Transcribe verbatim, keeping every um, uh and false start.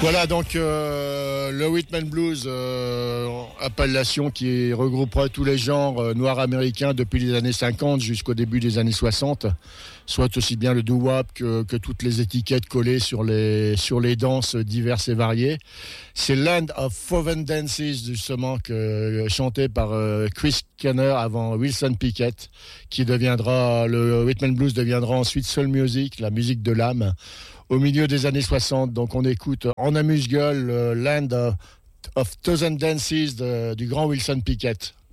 Voilà donc euh, le Rhythm and Blues, euh, appellation qui regroupera tous les genres euh, noirs américains depuis les années cinquante jusqu'au début des années soixante, soit aussi bien le doo-wop que, que toutes les étiquettes collées sur les, sur les danses diverses et variées. C'est Land of Foreign Dances justement que, chanté par euh, Chris Kenner avant Wilson Pickett, qui deviendra, le Rhythm and Blues deviendra ensuite soul music, la musique de l'âme, au milieu des années soixante. Donc on écoute en amuse-gueule euh, Land of, of Thousand Dances de, du grand Wilson Pickett.